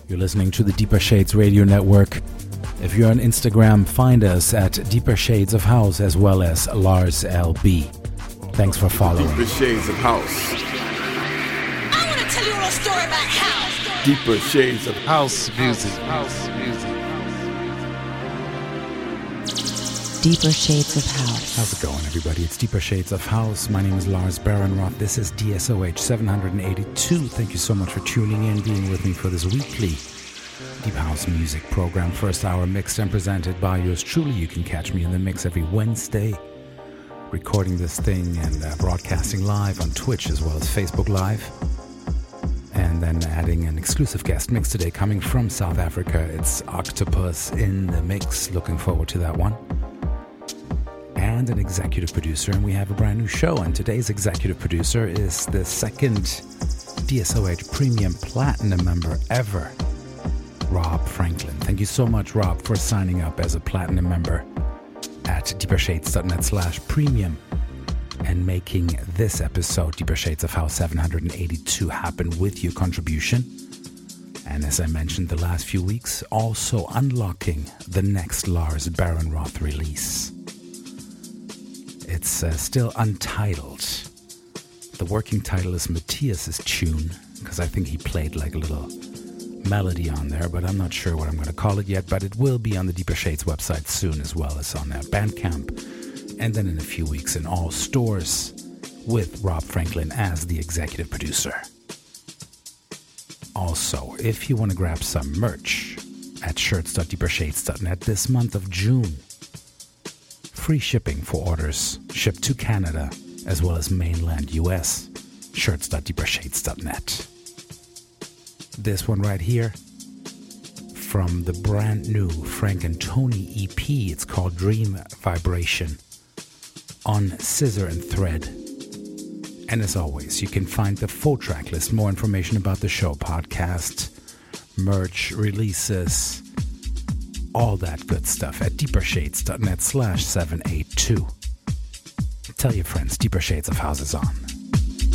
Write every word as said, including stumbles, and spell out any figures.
You're listening to the Deeper Shades Radio Network. If you're on Instagram, find us at Deeper Shades of House as well as Lars L B. Thanks for following. Deeper Shades of House. I want to tell you a little story about house. Deeper Shades of House music. House music. Deeper Shades of House. How's it going, everybody? It's Deeper Shades of House. My name is Lars Barenroth. This is D S O H seven eighty-two. Thank you so much for tuning in, being with me for this weekly Deep House music program. First hour mixed and presented by yours truly. You can catch me in the mix every Wednesday, recording this thing and uh, broadcasting live on Twitch as well as Facebook Live. And then adding an exclusive guest mix today coming from South Africa. It's Octopus in the mix. Looking forward to that one. And an executive producer, and we have a brand new show. And today's executive producer is the second D S O H Premium Platinum member ever, Rob Franklin. Thank you so much, Rob, for signing up as a Platinum member at deepershades.net slash premium and making this episode, Deeper Shades of House seven eighty-two, happen with your contribution. And as I mentioned the last few weeks, also unlocking the next Lars Barenroth release. It's uh, still untitled. The working title is Matthias's Tune, because I think he played like a little melody on there, but I'm not sure what I'm going to call it yet. But it will be on the Deeper Shades website soon, as well as on uh, Bandcamp, and then in a few weeks in all stores with Rob Franklin as the executive producer. Also, if you want to grab some merch at shirts dot deeper shades dot net this month of June, free shipping for orders shipped to Canada as well as mainland U S. shirts dot deeper shades dot net. This one right here from the brand new Frank and Tony E P. It's called Dream Vibration on Scissor and Thread. And as always, you can find the full track list, more information about the show, podcast, merch, releases, all that good stuff at deepershades.net slash 782. Tell your friends, Deeper Shades of House is on.